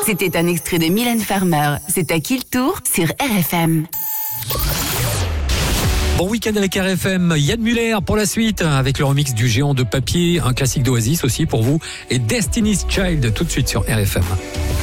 C'était un extrait de Mylène Farmer. C'est à qui le tour sur RFM. Bon week-end avec RFM, Yann Muller pour la suite, avec le remix du Géant de papier, un classique d'Oasis aussi pour vous, et Destiny's Child tout de suite sur RFM.